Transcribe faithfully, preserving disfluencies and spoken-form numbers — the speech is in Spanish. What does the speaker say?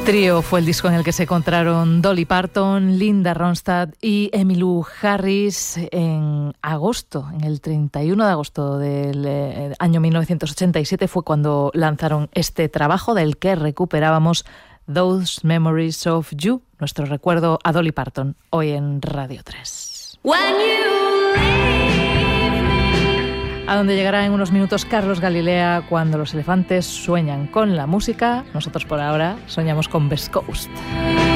Trío fue el disco en el que se encontraron Dolly Parton, Linda Ronstadt y Emmylou Harris en agosto, en el treinta y uno de agosto del eh, año mil novecientos ochenta y siete fue cuando lanzaron este trabajo del que recuperábamos Those Memories of You, nuestro recuerdo a Dolly Parton, hoy en Radio tres. When you leave me. A donde llegará en unos minutos Carlos Galilea cuando los elefantes sueñan con la música. Nosotros por ahora soñamos con West Coast.